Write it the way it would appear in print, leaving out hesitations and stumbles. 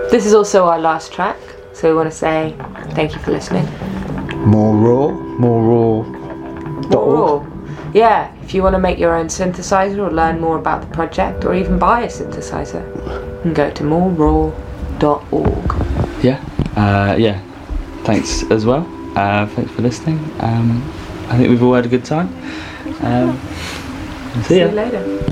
This is also our last track, so we want to say thank you for listening. More raw. Yeah, if you want to make your own synthesizer or learn more about the project or even buy a synthesizer, you can go to moreraw.org. Yeah, thanks as well. Thanks for listening. I think we've all had a good time. See you later.